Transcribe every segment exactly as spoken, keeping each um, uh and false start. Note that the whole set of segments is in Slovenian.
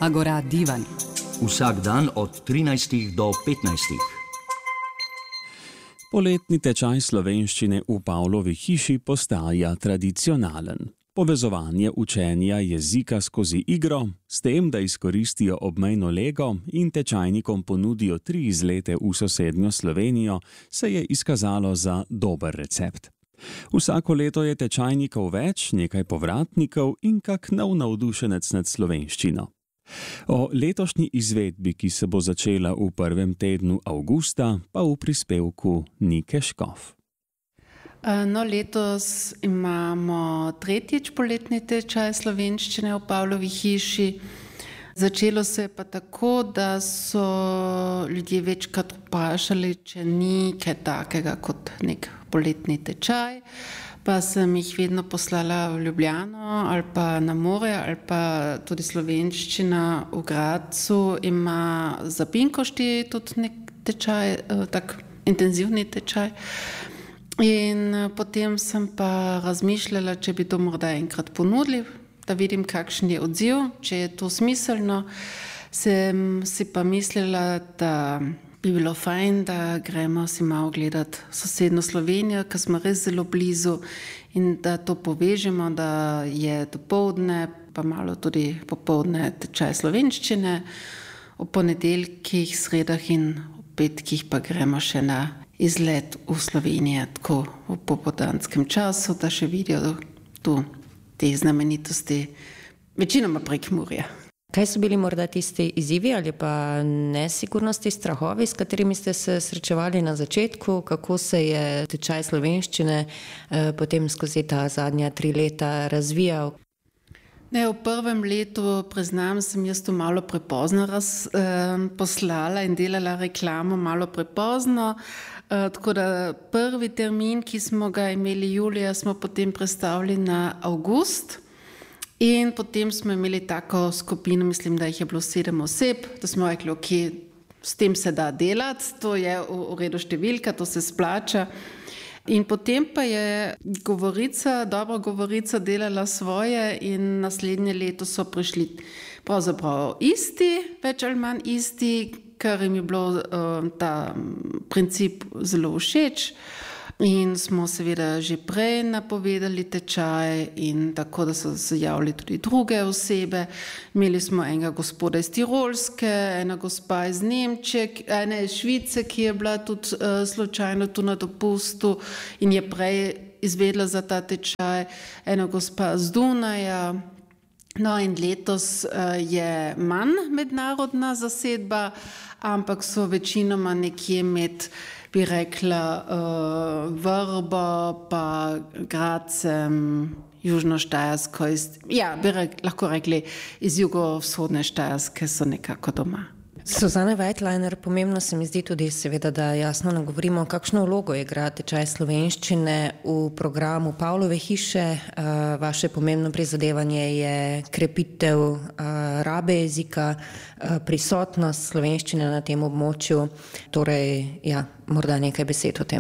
Agora Divan. Vsak dan od trinajstih do petnajstih. Poletni tečaj slovenščine v Pavlovi hiši postaja tradicionalen. Povezovanje učenja jezika skozi igro, s tem, da izkoristijo obmejno lego in tečajnikom ponudijo tri izlete v sosednjo Slovenijo, se je izkazalo za dober recept. Vsako leto je tečajnikov več, nekaj povratnikov in kak nov navdušenec nad slovenščino. O letošnji izvedbi, ki se bo začela v prvem tednu avgusta, pa v prispevku Nike Škof. No, letos imamo tretjič poletni tečaj slovenščine v Pavlovi hiši. Začelo se je pa tako, da so ljudje večkrat vprašali, če ni kaj takega kot nek poletni tečaj. Pa sem jih vedno poslala v Ljubljano ali pa na more, ali pa tudi slovenščina v Gradcu ima za Pinkošti tudi nek tečaj, tak intenzivni tečaj. In potem sem pa razmišljala, če bi to morda enkrat ponudili, da vidim, kakšen je odziv, če je to smiselno. Sem si pa mislila, da bi bilo fajn, da gremo si malo gledati sosednjo Slovenijo, ker smo res zelo blizu, in da to povežemo, da je dopoldne, pa malo tudi popoldne tečaj slovenščine, v ponedeljkih, sredah in v petkih pa gremo še na izlet v Slovenijo, tako v popoldanskem času, da še vidijo tu te znamenitosti, večinoma Prekmurja. Kaj so bili morda tisti izzivi ali pa nesigurnosti, strahovi, s katerimi ste se srečevali na začetku? Kako se je tečaj slovenščine eh, potem skozi ta zadnja tri leta razvijal? Ne, v prvem letu, priznam, sem jaz to malo prepozno raz, eh, poslala in delala reklamo malo prepozno. Eh, tako da prvi termin, ki smo ga imeli julija, smo potem prestavili na avgust. In potem smo imeli tako skupino, mislim, da jih je bilo sedem oseb, da smo rekli, ok, s tem se da delati, to je v, v redu številka, to se splača. In potem pa je govorica, dobra govorica delala svoje in naslednje leto so prišli pravzaprav isti, več ali manj isti, ker jim je bilo uh, ta princip zelo všeč. In smo seveda že prej napovedali tečaj in tako, da so se javili tudi druge osebe. Imeli smo enega gospoda iz Tirolske, ena gospa iz Nemčije, ena iz Švice, ki je bila tudi uh, slučajno tu na dopustu in je prej izvedela za ta tečaj, ena gospa z Dunaja. No, in letos uh, je manj mednarodna zasedba, ampak so večinoma nekje med, bi rekla, uh, Vrbo pa Gradcem, Južno Štajersko, iz, ja, bi rek, lahko rekli, iz jugovzhodne Štajerske so nekako doma. Suzana Weitliner, pomembno se mi zdi tudi seveda, da jasno nagovorimo, kakšno vlogo igra tečaj slovenščine v programu Pavlove hiše. Vaše pomembno prizadevanje je krepitev rabe jezika, prisotnost slovenščine na tem območju. Torej, ja, morda nekaj besed o tem.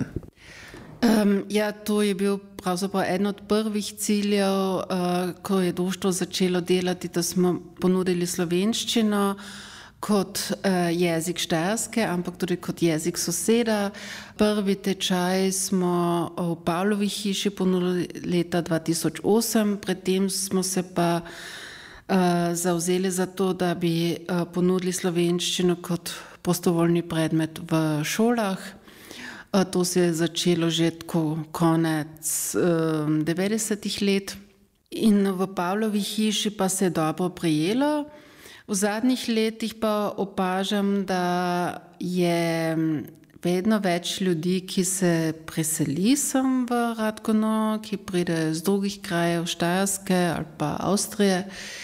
Um, ja, to je bil pravzaprav eden od prvih ciljev, uh, ko je društvo začelo delati, da smo ponudili slovenščino kot uh, jezik Štajerske, ampak tudi kot jezik soseda. Prvi tečaj smo v Pavlovi hiši ponudili leta dva tisoč osem, predtem smo se pa uh, zavzeli za to, da bi uh, ponudili slovenščino kot prostovoljni predmet v šolah. Uh, to se je začelo že tako konec uh, devetdesetih let in v Pavlovi hiši pa se je dobro prijelo. V zadnjih letih pa opažam, da je vedno več ljudi, ki se preseli sem v Radgono, ki pride z drugih krajev, Štajerske ali pa Avstrije,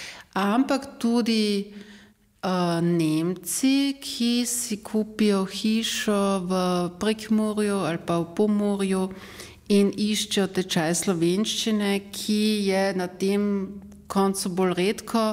ampak tudi uh, Nemci, ki si kupijo hišo v Prekmurju ali pa v Pomurju in iščejo tečaj slovenščine, ki je na tem koncu bolj redko,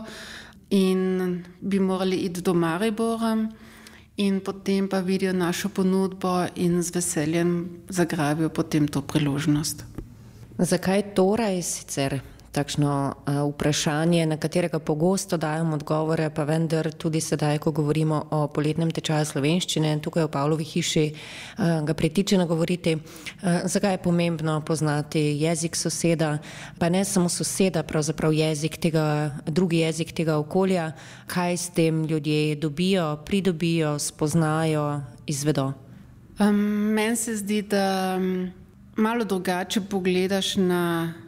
in bi morali iti do Maribora in potem pa vidijo našo ponudbo in z veseljem zagrabijo potem to priložnost. Zakaj torej sicer takšno vprašanje, na katerega pogosto dajem odgovore, pa vendar tudi sedaj, ko govorimo o poletnem tečaju slovenščine, tukaj v Pavlovi hiši ga pritiče nagovoriti. Zakaj je pomembno poznati jezik soseda, pa ne samo soseda, pravzaprav jezik tega, drugi jezik tega okolja, kaj s tem ljudje dobijo, pridobijo, spoznajo, izvedo? Um, meni se zdi, da malo drugače pogledaš na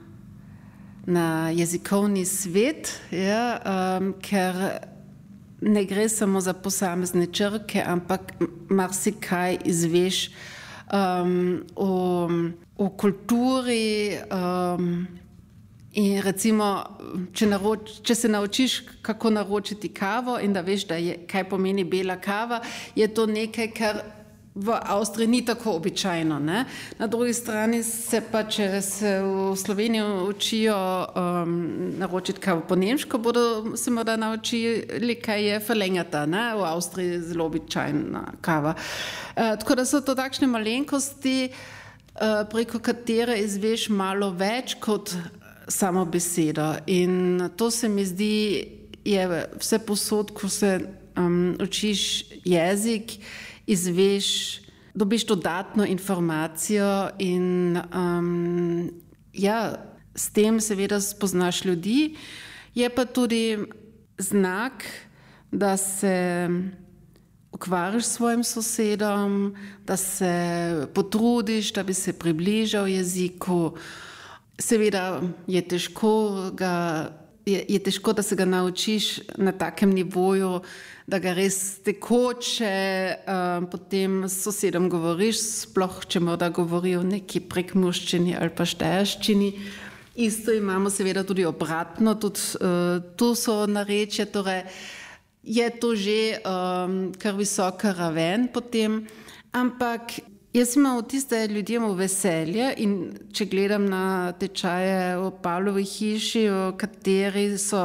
na jezikovni svet, ja, um, ker ne gre samo za posamezne črke, ampak marsikaj izveš um, o, o kulturi um, in recimo, če, naroč, če se naučiš, kako naročiti kavo in da veš, da je, kaj pomeni bela kava, je to nekaj, kar v Avstriji ni tako običajno. Ne? Na drugi strani se pa, če se v Sloveniji učijo um, naročiti kavo po nemško, bodo se morda naučili, kaj je verlängerta. V Avstriji je zelo običajna kava. Uh, tako da so to takšne malenkosti, uh, preko katere izveš malo več kot samo besedo. In to se mi zdi, je vse posod, ko se um, učiš jezik, izveš, dobiš dodatno informacijo in um, ja, s tem seveda spoznaš ljudi. Je pa tudi znak, da se ukvarjaš s svojim sosedom, da se potrudiš, da bi se približal jeziku. Seveda je težko ga Je, je težko, da se ga naučiš na takem nivoju, da ga res tekoče um, potem s sosedom govoriš, sploh če morda govori o neki prekmurščini ali pa štajerščini. Isto imamo seveda tudi obratno, tudi uh, tu so narečja, torej je to že um, kar visoka raven potem, ampak jaz imam vtis, da je ljudem v veselje in če gledam na tečaje v Pavlovi hiši, v kateri so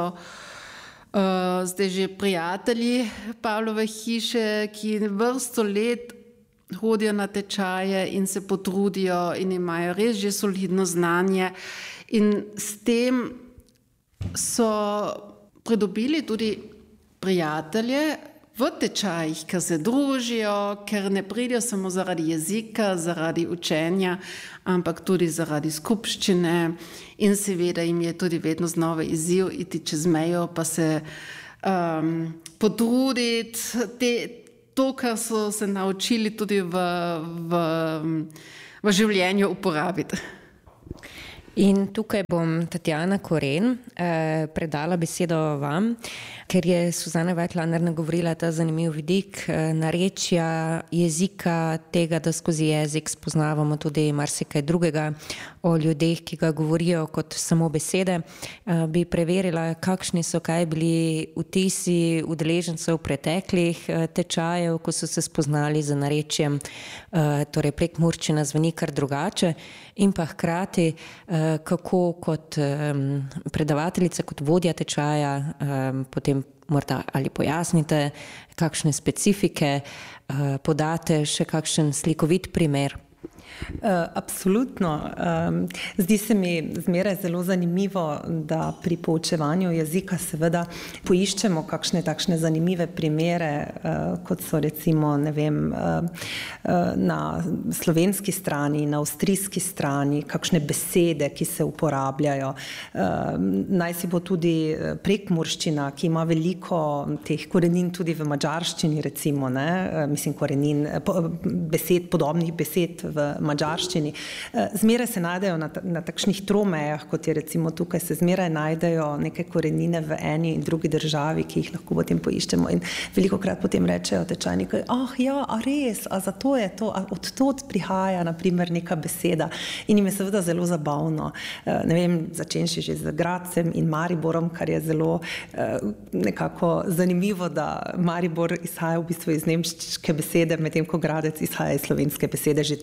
uh, zdaj že prijatelji Pavlove hiše, ki vrsto let hodijo na tečaje in se potrudijo in imajo res že solidno znanje. In s tem so pridobili tudi prijatelje v tečajih, ker se družijo, ker ne pridejo samo zaradi jezika, zaradi učenja, ampak tudi zaradi skupščine in seveda jim je tudi vedno znova izziv iti čez mejo, pa se um, potruditi, te, to, kar so se naučili tudi v, v, v življenju uporabiti. In tukaj bom Tatjana Koren eh, predala besedo vam, ker je Suzana Weitlander nagovorila ta zanimiv vidik eh, narečja jezika, tega, da skozi jezik spoznavamo tudi marsikaj drugega o ljudeh, ki ga govorijo kot samo besede. Eh, bi preverila, kakšni so kaj bili vtisi udeležencev preteklih eh, tečajev, ko so se spoznali z narečjem, eh, torej prekmurščina zveni kar drugače, in pa hkrati eh, kako kot um, predavateljica, kot vodja tečaja, um, potem morda ali pojasnite, kakšne specifike, uh, podate še kakšen slikovit primer. Uh, absolutno. Um, zdi se mi zmeraj zelo zanimivo, da pri poučevanju jezika seveda poiščemo kakšne takšne zanimive primere, uh, kot so recimo, ne vem, uh, uh, na slovenski strani, na avstrijski strani, kakšne besede, ki se uporabljajo. Uh, naj si bo tudi prekmurščina, ki ima veliko teh korenin tudi v madžarščini, recimo, ne? Uh, mislim, korenin, po, besed, podobnih besed v madžarščini. Zmeraj se najdejo na, na takšnih tromejah, kot je recimo tukaj, se zmeraj najdejo neke korenine v eni in drugi državi, ki jih lahko potem poiščemo in veliko krat potem rečejo tečajniki, ah ja, a res, a zato je to, a od tod prihaja naprimer neka beseda in jim je seveda zelo zabavno. Ne vem, začenši že z Gradcem in Mariborom, kar je zelo nekako zanimivo, da Maribor izhaja v bistvu iz nemške besede, medtem ko Gradec izhaja iz slovenske besede, že to jim je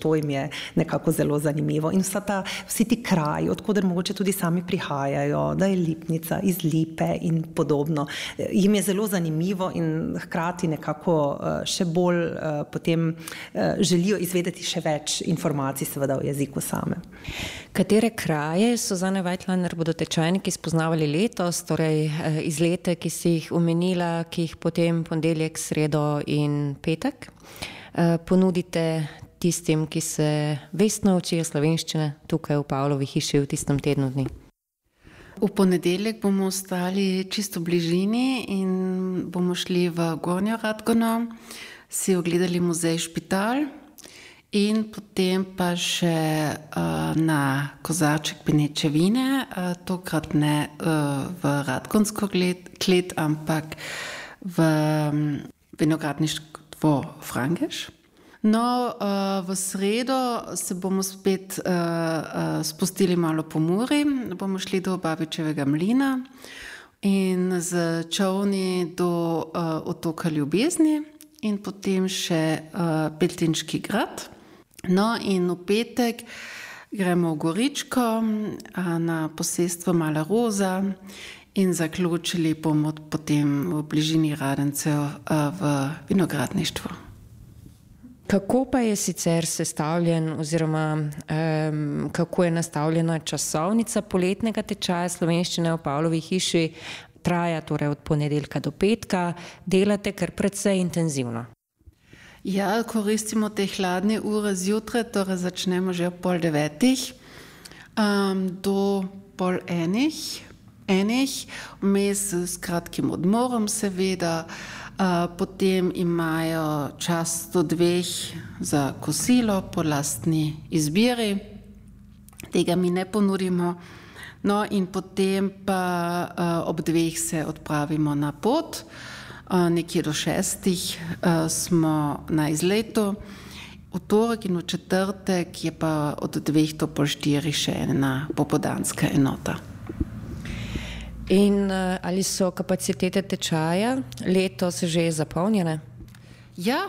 je nekako zelo zanimivo. In vsa ta, vsi ti kraji, odkoder mogoče tudi sami prihajajo, da je Lipnica iz Lipe in podobno, jim je zelo zanimivo in hkrati nekako še bolj potem želijo izvedeti še več informacij seveda o jeziku same. Katere kraje, Suzana Weitlander, bodo tečajniki spoznavali letos, torej izlete, ki si jih omenila, ki jih potem ponedeljek, sredo in petek ponudite tistim, ki se vestno učijo slovenščine tukaj v Pavlovi hiši v tistem tednu dni? V ponedeljek bomo ostali čisto v bližini in bomo šli v Gornjo Radgono, si ogledali muzej Špital in potem pa še uh, na Kozarček Peneče vine, uh, tokrat ne uh, v Radgonsko klet, ampak v um, vinogradništvo Frangeš. No, uh, v sredo se bomo spet uh, uh, spustili malo po Muri, bomo šli do Babičevega mlina in z čolni do uh, otoka Ljubezni in potem še uh, Beltinški grad. No, in v petek gremo v Goričko na posestvo Mala Roza in zaključili bomo potem v bližini Radencev v vinogradništvu. Kako pa je sicer sestavljen oziroma um, kako je nastavljena časovnica poletnega tečaja slovenščine v Pavlovi hiši? Traja torej od ponedeljka do petka, delate kar precej intenzivno. Ja, koristimo te hladne ure zjutraj, torej začnemo že ob pol devetih um, do pol enih, enih, vmes s kratkim odmorom seveda, uh, potem imajo čas do dveh za kosilo po lastni izbiri, tega mi ne ponudimo, no in potem pa uh, ob dveh se odpravimo na pot. Nekje do šestih uh, smo na izletu, v torek in v četrtek je pa od dveh do pol štiri še ena popoldanska enota. In uh, ali so kapacitete tečaja letos že zapolnjene? Ja,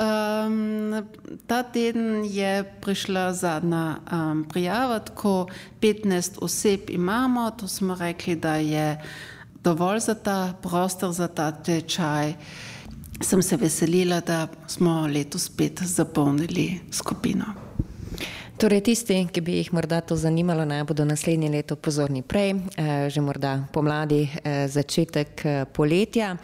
um, ta teden je prišla zadnja um, prijava, tako petnajst oseb imamo, to smo rekli, da je dovolj za ta prostor, za ta tečaj. Sem se veselila, da smo letos spet zapolnili skupino. Torej tisti, ki bi jih morda to zanimalo, naj bodo naslednje leto pozorni prej, že morda pomladi, začetek poletja,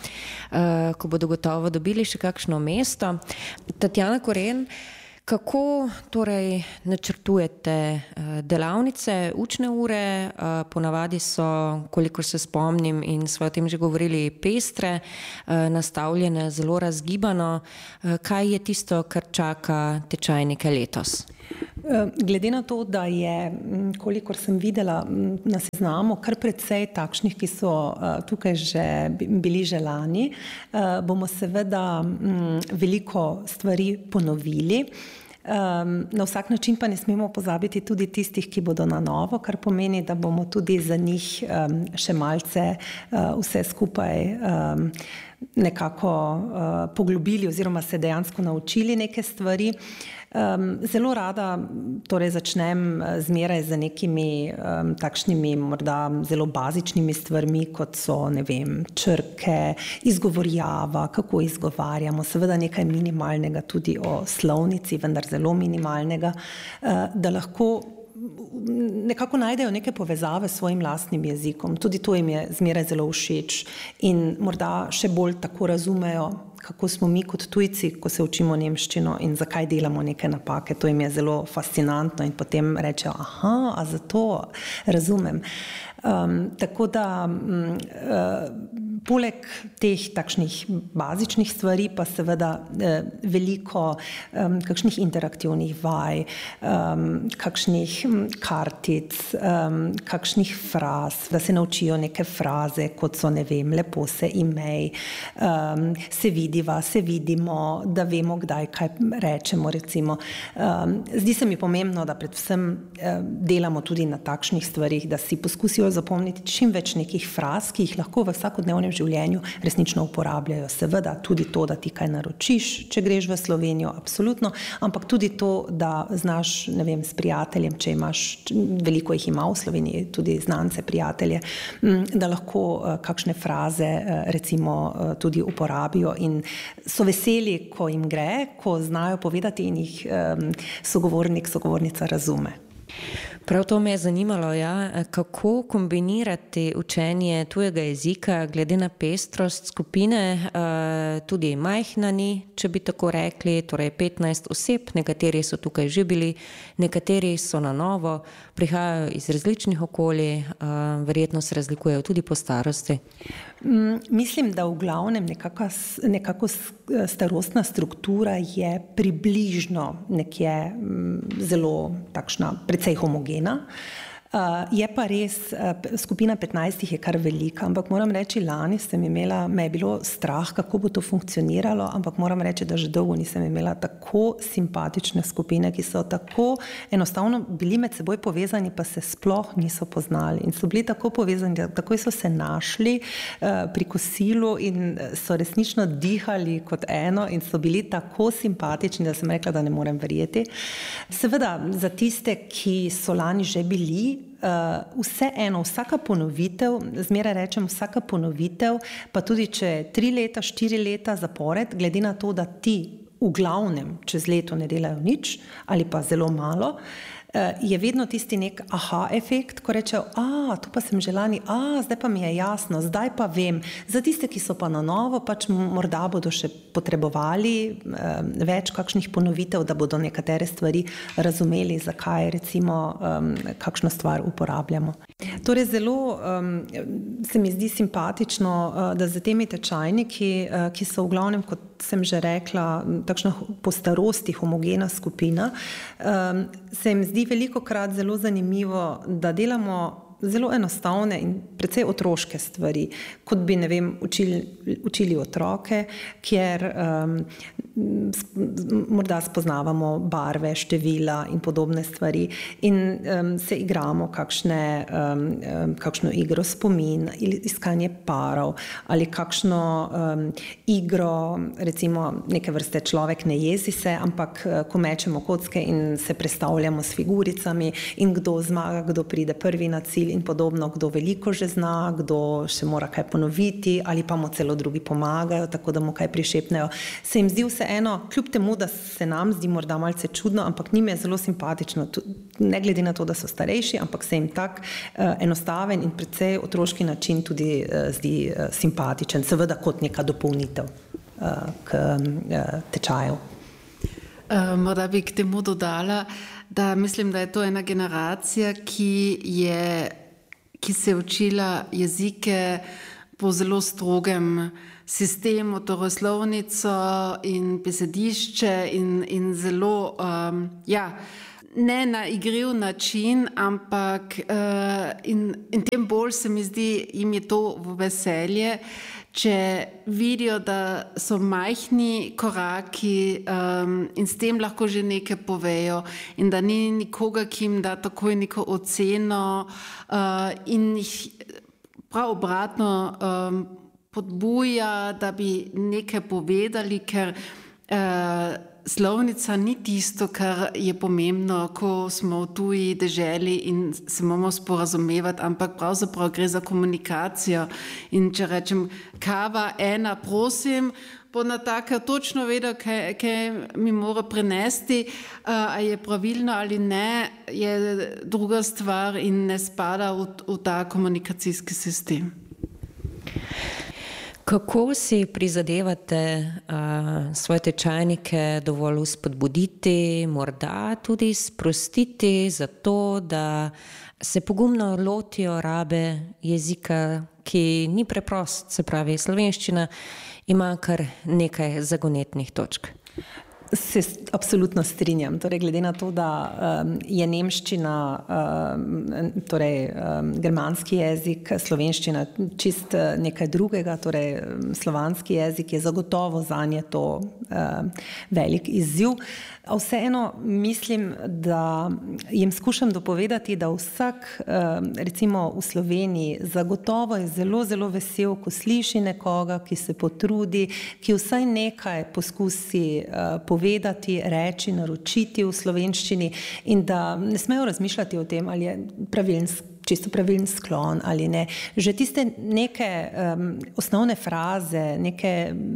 ko bodo gotovo dobili še kakšno mesto. Tatjana Koren, kako torej načrtujete delavnice, učne ure? Ponavadi so, kolikor se spomnim in smo o tem že govorili, pestre, nastavljene zelo razgibano. Kaj je tisto, kar čaka tečajnike letos? Glede na to, da je, kolikor sem videla na seznamu, kar precej takšnih, ki so tukaj že bili že lani, bomo seveda veliko stvari ponovili. Um, na vsak način pa ne smemo pozabiti tudi tistih, ki bodo na novo, kar pomeni, da bomo tudi za njih um, še malce uh, vse skupaj um, nekako uh, poglobili oziroma se dejansko naučili neke stvari. Um, zelo rada torej začnem zmeraj z nekimi um, takšnimi morda zelo bazičnimi stvarmi, kot so, ne vem, črke, izgovorjava, kako izgovarjamo, seveda nekaj minimalnega tudi o slovnici, vendar zelo minimalnega, uh, da lahko nekako najdejo neke povezave s svojim lastnim jezikom. Tudi to jim je zmeraj zelo všeč in morda še bolj tako razumejo, kako smo mi kot tujci, ko se učimo nemščino in zakaj delamo neke napake. To jim je zelo fascinantno in potem rečejo, aha, a zato razumem. Um, tako da um, uh, poleg teh takšnih bazičnih stvari pa seveda uh, veliko um, kakšnih interaktivnih vaj, um, kakšnih kartic, um, kakšnih fraz, da se naučijo neke fraze, kot so, ne vem, lepo se imej, um, se vidiva, se vidimo, da vemo, kdaj kaj rečemo, recimo. Um, zdi se mi pomembno, da predvsem uh, delamo tudi na takšnih stvarih, da si poskusijo poskušajo zapomniti čim več nekih fraz, ki jih lahko v vsakodnevnem življenju resnično uporabljajo. Seveda tudi to, da ti kaj naročiš, če greš v Slovenijo, absolutno, ampak tudi to, da znaš, ne vem, s prijateljem, če imaš, veliko jih ima v Sloveniji, tudi znance, prijatelje, da lahko kakšne fraze recimo tudi uporabijo in so veseli, ko jim gre, ko znajo povedati in jih sogovornik, sogovornica razume. Prav to me je zanimalo, ja, kako kombinirati učenje tujega jezika glede na pestrost skupine, tudi majhna ni, če bi tako rekli, torej petnajst oseb, nekateri so tukaj že bili, nekateri so na novo, prihajajo iz različnih okolij, verjetno se razlikujejo tudi po starosti. Mislim, da v glavnem nekako, nekako starostna struktura je približno nekje zelo takšna, precej homogena. Uh, je pa res, uh, skupina petnajstih je kar velika, ampak moram reči, lani sem imela, me je bilo strah, kako bo to funkcioniralo, ampak moram reči, da že dolgo nisem imela tako simpatične skupine, ki so tako enostavno bili med seboj povezani, pa se sploh niso poznali in so bili tako povezani, da takoj so se našli uh, pri kosilu in so resnično dihali kot eno in so bili tako simpatični, da sem rekla, da ne morem verjeti. Seveda, za tiste, ki so lani že bili, Uh, vse eno, vsaka ponovitev, zmeraj rečem vsaka ponovitev, pa tudi če tri leta, štiri leta zapored, glede na to, da ti v glavnem čez leto ne delajo nič ali pa zelo malo, je vedno tisti nek aha efekt, ko rečejo, a, to pa sem že lani, a, zdaj pa mi je jasno, zdaj pa vem. Za tiste, ki so pa na novo, pač morda bodo še potrebovali um, več kakšnih ponovitev, da bodo nekatere stvari razumeli, zakaj recimo um, kakšno stvar uporabljamo. Torej zelo um, se mi zdi simpatično, uh, da za temi tečajniki, uh, ki so v glavnem, kot sem že rekla, takšna po starosti homogena skupina, um, se jim zdi velikokrat zelo zanimivo, da delamo zelo enostavne in precej otroške stvari, kot bi, ne vem, učili, učili otroke, kjer um, morda spoznavamo barve, števila in podobne stvari in um, se igramo kakšne, um, kakšno igro spomin, iskanje parov ali kakšno um, igro, recimo neke vrste človek ne jezi se, ampak ko mečemo kocke in se prestavljamo s figuricami in kdo zmaga, kdo pride prvi na cilj in podobno, kdo veliko že zna, kdo še mora kaj ponoviti ali pa mu celo drugi pomagajo, tako da mu kaj prišepnejo. Se jim zdi vseeno, kljub temu, da se nam zdi morda malce čudno, ampak njim je zelo simpatično, ne glede na to, da so starejši, ampak se jim tak uh, enostaven in precej otroški način tudi uh, zdi uh, simpatičen, seveda kot neka dopolnitev uh, k uh, tečaju. Uh, morda bi k temu dodala, da mislim, da je to ena generacija, ki je ki se je učila jezike po zelo strogem sistemu, torej slovnico in besedišče in, in zelo, um, ja, ne na igriv način, ampak uh, in, in tem bolj se mi zdi, jim je to v veselje, če vidijo, da so majhni koraki um, in s tem lahko že nekaj povejo in da ni nikoga, ki jim da takoj neko oceno uh, in jih prav obratno um, podbuja, da bi nekaj povedali, ker uh, slovnica ni tisto, kar je pomembno, ko smo v tuji deželi in se moramo sporazumevati, ampak pravzaprav gre za komunikacijo. In če rečem kava ena, prosim, bo Nataka točno vedel, kaj, kaj mi mora prenesti, a je pravilno ali ne, je druga stvar in ne spada v, v ta komunikacijski sistem. Kako si prizadevate uh, svoje tečajnike dovolj spodbuditi, morda tudi sprostiti za to, da se pogumno lotijo rabe jezika, ki ni preprost, se pravi slovenščina, ima kar nekaj zagonetnih točk? Se absolutno strinjam. Torej, glede na to, da um, je nemščina, um, torej um, germanski jezik, slovenščina čist nekaj drugega, torej slovanski jezik je zagotovo zanje to um, velik izziv. A vseeno mislim, da jim skušam dopovedati, da vsak, um, recimo v Sloveniji, zagotovo je zelo, zelo vesel, ko sliši nekoga, ki se potrudi, ki vsaj nekaj poskusi uh, povedati, reči, naročiti v slovenščini in da ne smejo razmišljati o tem, ali je pravilen, čisto pravilen sklon ali ne. Že tiste neke um, osnovne fraze, neke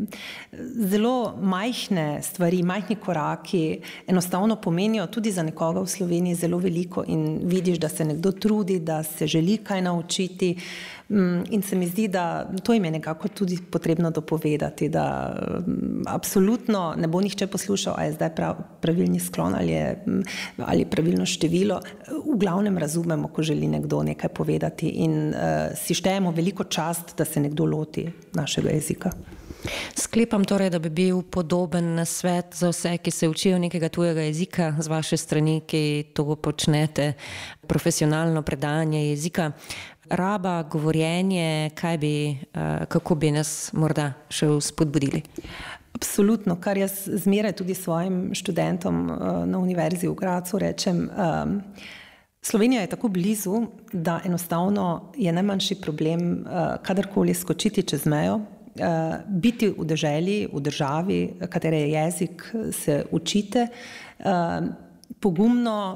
zelo majhne stvari, majhni koraki enostavno pomenijo tudi za nekoga v Sloveniji zelo veliko in vidiš, da se nekdo trudi, da se želi kaj naučiti. In se mi zdi, da to jim je nekako tudi potrebno dopovedati, da absolutno ne bo nihče poslušal, a je zdaj prav, pravilni sklon ali je ali pravilno število. V glavnem razumemo, ko želi nekdo nekaj povedati in uh, si štejemo veliko čast, da se nekdo loti našega jezika. Sklepam torej, da bi bil podoben nasvet za vse, ki se učijo nekega tujega jezika z vaše strani, ki to počnete, profesionalno predajanje jezika. Raba, govorjenje, kaj bi, kako bi nas morda še spodbudili? Absolutno, kar jaz zmeraj tudi svojim študentom na Univerzi v Grazu rečem, Slovenija je tako blizu, da enostavno je najmanjši problem kadarkoli skočiti čez mejo, biti v deželi, v državi, katere jezik se učite, pogumno,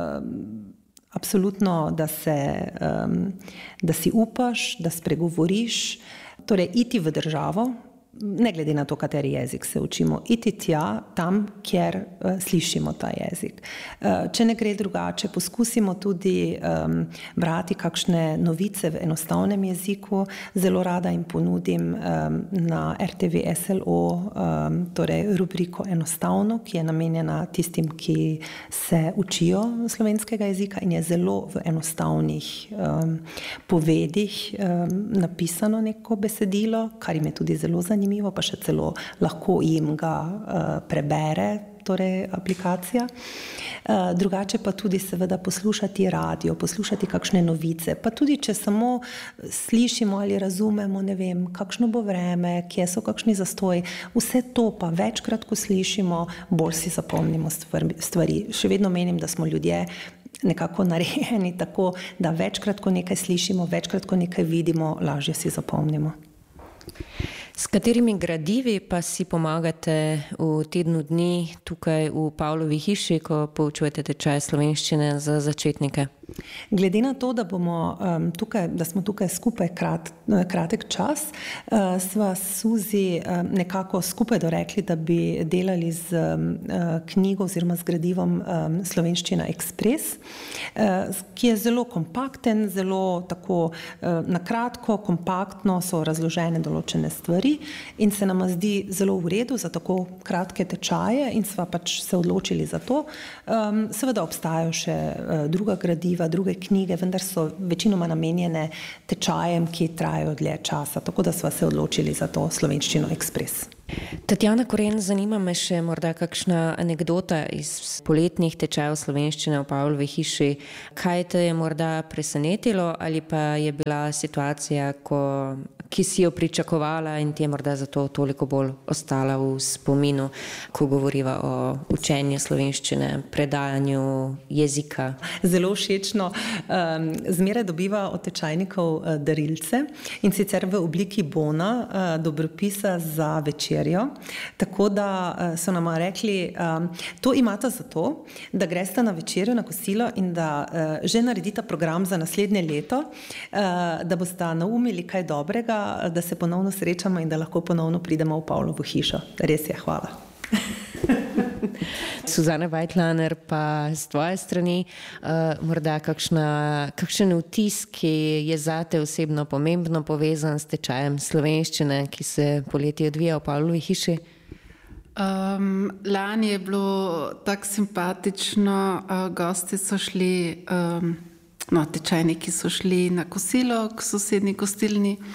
absolutno, da, se, um, da si upaš, da spregovoriš, torej iti v državo, ne glede na to, kateri jezik se učimo, iti tja, tam, kjer uh, slišimo ta jezik. Uh, če ne gre drugače, poskusimo tudi um, brati kakšne novice v enostavnem jeziku. Zelo rada jim ponudim um, na R T V S L O um, torej rubriko Enostavno, ki je namenjena tistim, ki se učijo slovenskega jezika in je zelo v enostavnih um, povedih um, napisano neko besedilo, kar jim je tudi zelo zanimivo. Zanimivo, pa še celo lahko jim ga uh, prebere, torej aplikacija. Uh, drugače pa tudi seveda poslušati radio, poslušati kakšne novice, pa tudi če samo slišimo ali razumemo, ne vem, kakšno bo vreme, kje so kakšni zastoji, vse to pa večkrat, ko slišimo, bolj si zapomnimo stvari. Še vedno menim, da smo ljudje nekako narejeni tako, da večkrat, ko nekaj slišimo, večkrat, ko nekaj vidimo, lažje si zapomnimo. S katerimi gradivi pa si pomagate v tednu dni tukaj v Pavlovi hiši, ko poučujete tečaj slovenščine za začetnike? Glede na to, da, bomo, um, tukaj, da smo tukaj skupaj krat, kratek čas, uh, sva Suzi um, nekako skupaj dorekli, da bi delali z um, knjigo oziroma z gradivom um, Slovenščina Ekspres, uh, ki je zelo kompakten, zelo tako uh, nakratko, kompaktno so razložene določene stvari in se nam zdi zelo v redu za tako kratke tečaje in sva pač se odločili za to. Um, seveda obstajajo še uh, druga gradiva, druge knjige, vendar so večinoma namenjene tečajem, ki trajajo dlje časa, tako da sva se odločili za to Slovenščino Ekspres. Tatjana Koren, zanima me še morda kakšna anekdota iz poletnih tečajev slovenščine v Pavlovi hiši. Kaj te je morda presenetilo ali pa je bila situacija, ko, ki si jo pričakovala in ti je morda zato toliko bolj ostala v spominu, ko govoriva o učenju slovenščine, predajanju jezika? Zelo všečno. Zmeraj dobiva od tečajnikov darilce in sicer v obliki bona, dobropisa za večer. Tako da so nam rekli, to imata zato, da gresta na večerjo, na kosilo in da že naredita program za naslednje leto, da bosta naumili kaj dobrega, da se ponovno srečamo in da lahko ponovno pridemo v Pavlovo hišo. Res je, hvala. Suzana Weitlaner, pa z tvoje strani uh, morda kakšna, kakšen vtis, ki je zate osebno pomembno povezan s tečajem slovenščine, ki se poleti odvija v Pavlovi hiši? Um, lani je bilo tako simpatično, uh, gosti so šli, um, no, tečajniki so šli na kosilo k sosednji gostilni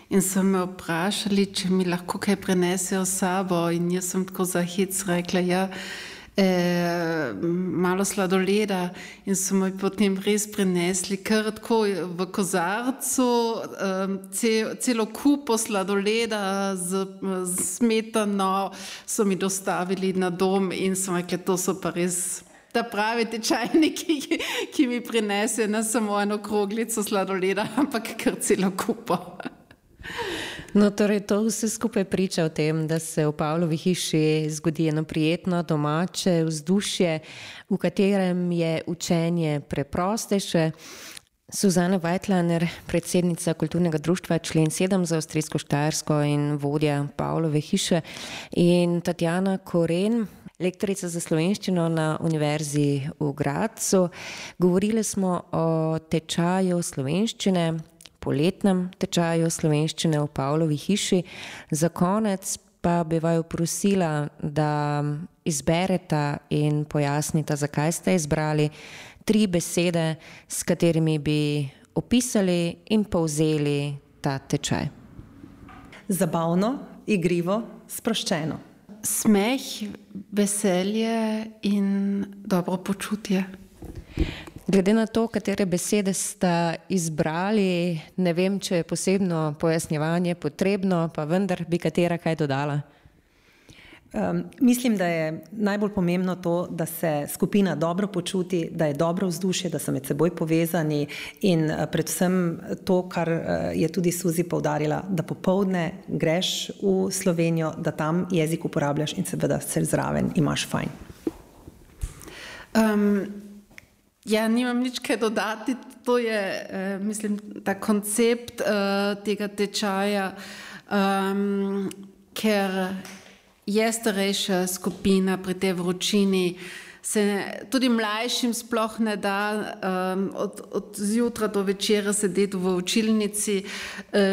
in so me vprašali, če mi lahko kaj prenesejo s sabo, in jaz sem tako za hec rekla, ja, eh, malo sladoleda, in so mi potem res prinesli kar tako v kozarcu eh, cel, celo kupo sladoleda z, z smetano, so mi dostavili na dom in so rekli, to so pa res ta pravi tečajniki, ki, ki mi prinese ne samo eno kroglico sladoleda, ampak kar celo kupo. No, torej, to vse skupaj priča o tem, da se v Pavlovi hiši zgodi eno prijetno domače vzdušje, v katerem je učenje preprostejše. Suzana Weitlaner, predsednica kulturnega društva Člen sedem za Avstrijsko-Štajersko in vodja Pavlove hiše, in Tatjana Koren, lektorica za slovenščino na Univerzi v Gradcu. Govorili smo o tečaju slovenščine, poletnem tečaju slovenščine v Pavlovi hiši. Za konec pa bi vaju prosila, da izbereta in pojasnita, zakaj ste izbrali tri besede, s katerimi bi opisali in povzeli ta tečaj. Zabavno, igrivo, sproščeno. Smeh, veselje in dobro počutje. Glede na to, katere besede sta izbrali, ne vem, če je posebno pojasnjevanje potrebno, pa vendar bi katera kaj dodala. Um, mislim, da je najbolj pomembno to, da se skupina dobro počuti, da je dobro vzdušje, da so med seboj povezani in uh, predvsem to, kar uh, je tudi Suzi poudarila, da popoldne greš v Slovenijo, da tam jezik uporabljaš in seveda se zraven imaš fajn. Um, Ja, nimam nič kaj dodati, to je, eh, mislim, ta koncept eh, tega tečaja, um, ker je starejša skupina pri tej vročini, se tudi mlajšim sploh ne da um, od, od zjutra do večera sedeti v učilnici. Eh,